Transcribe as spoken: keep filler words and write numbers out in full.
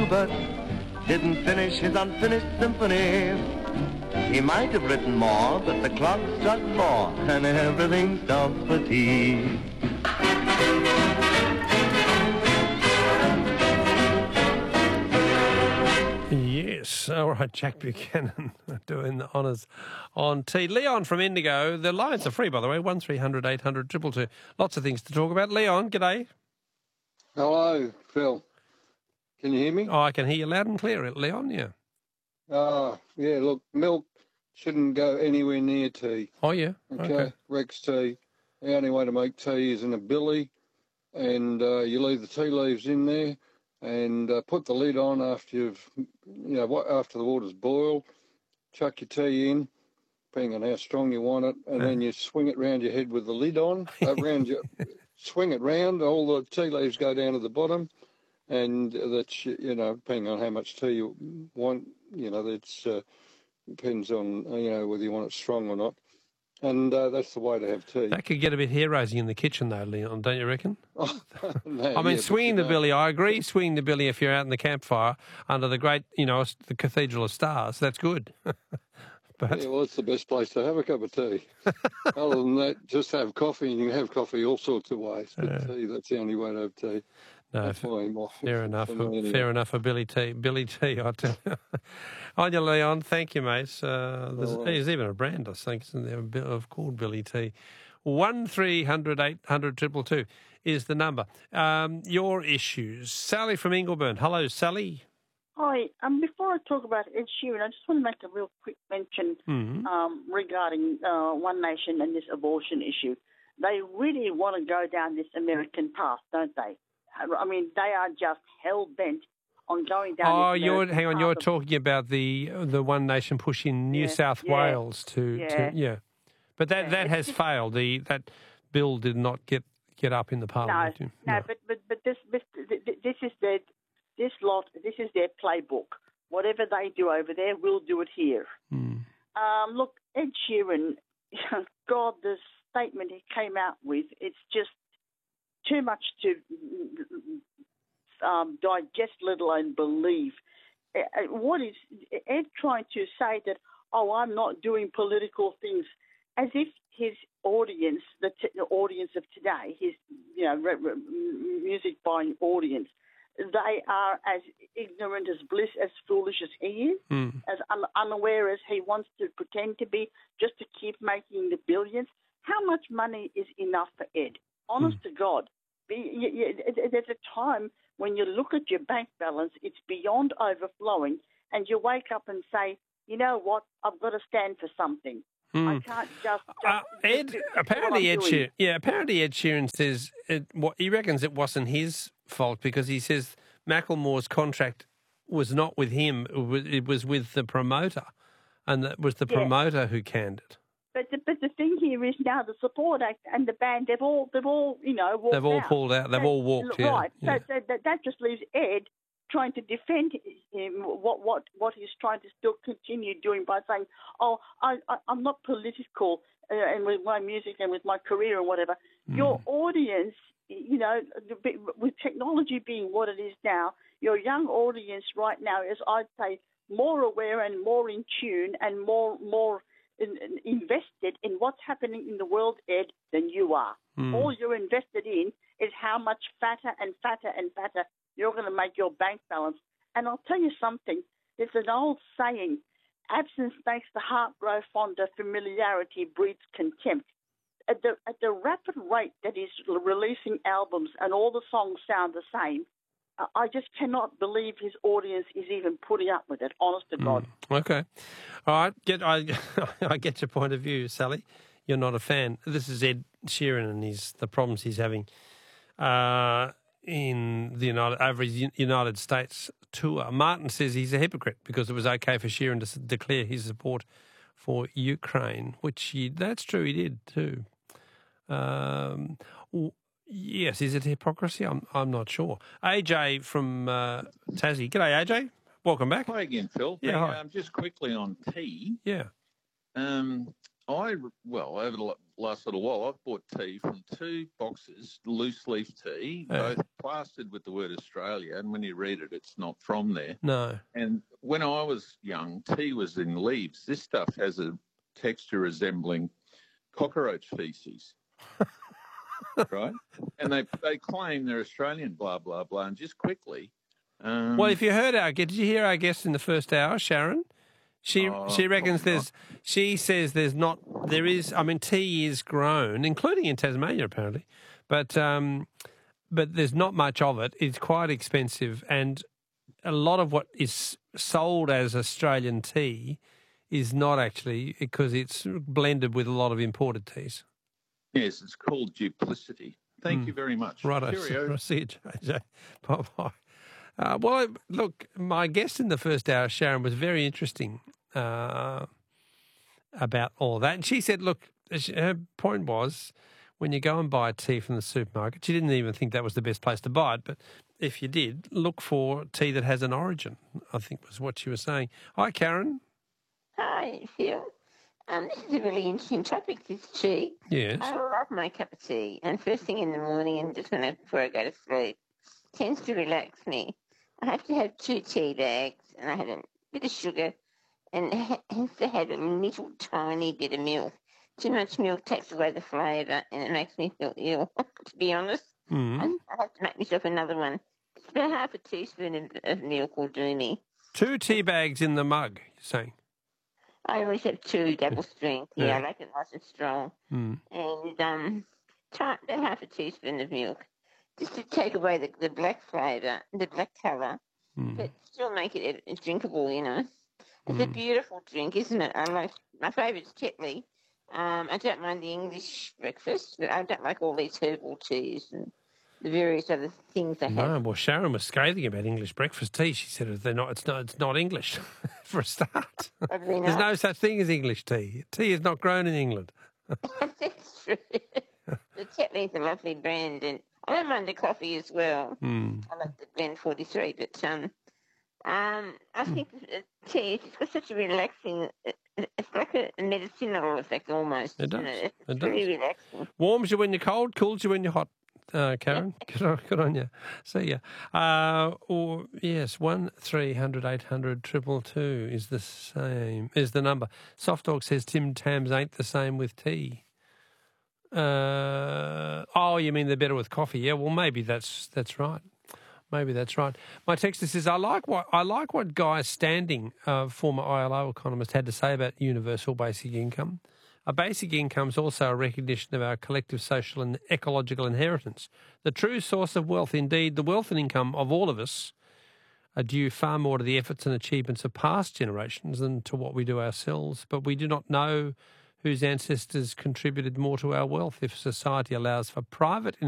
but didn't finish his unfinished symphony. He might have written more, but the clock struck four, and everything stopped for tea. Yes, all right, Jack Buchanan doing the honours on tea. Leon from Indigo. The lines are free, by the way, one three hundred eight hundred two two two. Lots of things to talk about. Leon, g'day. Hello, Phil. Can you hear me? Oh, I can hear you loud and clear, Leon, yeah. Oh, yeah, look, milk shouldn't go anywhere near tea. Oh, yeah? Okay, Okay. Rex tea. The only way to make tea is in a billy, and uh, you leave the tea leaves in there and uh, put the lid on after you've, you know, what after the water's boiled. Chuck your tea in, depending on how strong you want it, and then you swing it round your head with the lid on. around your, swing it round, all the tea leaves go down to the bottom, and that's, you know, depending on how much tea you want, you know, that's uh, depends on, you know, whether you want it strong or not. And uh, that's the way to have tea. That could get a bit hair-raising in the kitchen, though, Leon, don't you reckon? Oh, no, I mean, yeah, swinging the billy, I agree, swinging the billy if you're out in the campfire under the great, you know, the Cathedral of Stars, that's good. But yeah, well, it's the best place to have a cup of tea. Other than that, just have coffee, and you can have coffee all sorts of ways. But Yeah. tea, that's the only way to have tea. no, That's f- my, my, fair enough, for me anyway. fair enough for Billy T. Billy T, I tell you. On you, Leon, thank you, mate. Uh, there's, Oh, well. there's even a brand, I think, isn't there, of- of called Billy T. one three hundred eight hundred two two two is the number. Um, your issues. Sally from Ingleburn. Hello, Sally. Hi. Um, before I talk about Ed Sheeran, I just want to make a real quick mention Mhm. um, regarding uh, One Nation and this abortion issue. They really want to go down this American path, don't they? I mean, they are just hell-bent on going down Oh, this you're American hang on. path You're of- talking about the the One Nation push in New Yeah, South yeah, Wales to yeah. to yeah, but that Yeah, that it's has just- failed. The that bill did not get get up in the No, Parliament. no, but but but this this this is their this lot. This is their playbook. Whatever they do over there, we'll do it here. Mm. Um, look, Ed Sheeran, God, the statement he came out with, it's just too much to um, digest, let alone believe. Uh, uh, What is Ed trying to say that, oh, I'm not doing political things, as if his audience, the, t- the audience of today, his you know re- re- music buying audience, they are as ignorant as bliss, as foolish as he is, Mm. as un- unaware as he wants to pretend to be, just to keep making the billions. How much money is enough for Ed? Honest to God. Be, y- y- there's a time when you look at your bank balance, it's beyond overflowing, and you wake up and say, you know what, I've got to stand for something. I Mm. can't just... just Uh, Ed, do- do what apparently I'm Ed doing. Sheeran, yeah, apparently Ed Sheeran says it, what he reckons it wasn't his fault because he says Macklemore's contract was not with him; it was, it was with the promoter, and it was the Yeah. promoter who canned it. But the, but the thing here is now the support act and the band, they've all, they've all you know, walked They've all out. pulled out. They've So- all walked. Yeah, Right. yeah. So, so that, that just leaves Ed trying to defend him, what what what he's trying to still continue doing by saying, oh, I, I, I'm not political uh, and with my music and with my career and whatever. Mm. Your audience, you know, the bit- with technology being what it is now, your young audience right now is, I'd say, more aware and more in tune and more more in, in- invested in what's happening in the world, Ed, than you are. Mm. All you're invested in is how much fatter and fatter and fatter you're going to make your bank balance. And I'll tell you something. There's an old saying, absence makes the heart grow fonder, familiarity breeds contempt. At the, at the rapid rate that he's releasing albums and all the songs sound the same, I- I just cannot believe his audience is even putting up with it, honest to God. Mm. Okay, all right. Get I I get your point of view, Sally. You're not a fan. This is Ed Sheeran and his the problems he's having uh, in the United over his U- United States tour. Martin says he's a hypocrite because it was okay for Sheeran to s- declare his support for Ukraine, which he, that's true, he did too. Um, w- yes, is it hypocrisy? I'm I'm not sure. A J from uh, Tassie. G'day, A J. Welcome back. Hi again, Phil. Yeah, Hey, hi. um, just quickly on tea. Yeah. Um, I, well, over the last little while, I've bought tea from two boxes, loose leaf tea, Yeah. both plastered with the word Australia. And when you read it, it's not from there. No. And when I was young, tea was in leaves. This stuff has a texture resembling cockroach feces, right? And they they claim they're Australian, blah, blah, blah. And just quickly... Um, Well, if you heard our guest, did you hear our guest in the first hour, Sharon? She Oh, she reckons probably there's. She says there's not. There is. I mean, tea is grown, including in Tasmania, apparently, but um, but there's not much of it. It's quite expensive, and a lot of what is sold as Australian tea is not actually, because it's blended with a lot of imported teas. Yes, it's called duplicity. Thank Mm. you very much. Right, Cheerio. I see you, J J. Bye bye. Uh, well, look, my guest in the first hour, Sharon, was very interesting uh, about all that. And she said, look, her point was when you go and buy tea from the supermarket, she didn't even think that was the best place to buy it, but if you did, look for tea that has an origin, I think was what she was saying. Hi, Karen. Hi, Phil. Um, this is a really interesting topic, this tea. Yes. I love my cup of tea, and first thing in the morning and just when I, before I go to sleep, tends to relax me. I have to have two tea bags, and I have a bit of sugar, and I have to have a little tiny bit of milk. Too much milk takes away the flavour, and it makes me feel ill, to be honest. Mm. I, I have to make myself another one. It's about half a teaspoon of, of milk will do me. Two tea bags in the mug, you're saying? I always have two double strength. Yeah, Yeah. I like it nice and strong. Mm. And um, try about half a teaspoon of milk, just to take away the, the black flavour, the black colour, Mm. but still make it uh, drinkable, you know. It's a Mm. beautiful drink, isn't it? I like, my favourite's Tetley. Um, I don't mind the English breakfast, but I don't like all these herbal teas and the various other things they have. No, well, Sharon was scathing about English breakfast tea. She said they're not. It's not. It's not English, for a start. Probably There's not. no such thing as English tea. Tea is not grown in England. That's true. The Tetley's a lovely brand, and I don't mind the coffee as well. Mm. I like the blend forty-three, but um, um, I think the tea, it's got such a relaxing, it's like a medicinal effect almost. It does. isn't It's It really does. relaxing. Warms you when you're cold, cools you when you're hot. Uh, Karen, good on, good on you. See ya. Uh, or yes, one three hundred eight hundred triple two is the same. Is the number. Soft Dog says Tim Tams ain't the same with tea. Uh, oh, you mean they're better with coffee? Yeah, well, maybe that's that's right. Maybe that's right. My texter says I like what I like what Guy Standing, uh, former I L O economist, had to say about universal basic income. A basic income is also a recognition of our collective social and ecological inheritance. The true source of wealth, indeed, the wealth and income of all of us, are due far more to the efforts and achievements of past generations than to what we do ourselves. But we do not know whose ancestors contributed more to our wealth. If society allows for private